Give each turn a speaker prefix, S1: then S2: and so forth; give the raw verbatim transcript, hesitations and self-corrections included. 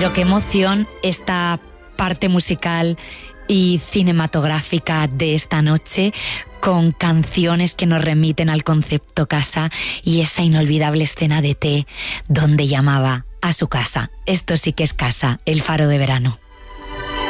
S1: Pero qué emoción esta parte musical y cinematográfica de esta noche, con canciones que nos remiten al concepto casa y esa inolvidable escena de T donde llamaba a su casa. Esto sí que es casa, el Faro de Verano.